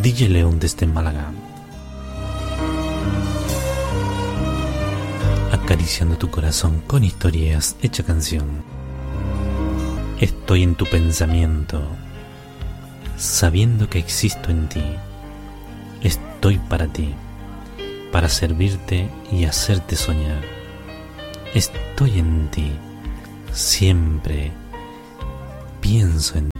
DJ León desde Málaga. Acariciando tu corazón con historias hecha canción. Estoy en tu pensamiento, sabiendo que existo en ti. Estoy para ti, para servirte y hacerte soñar. Estoy en ti, siempre pienso en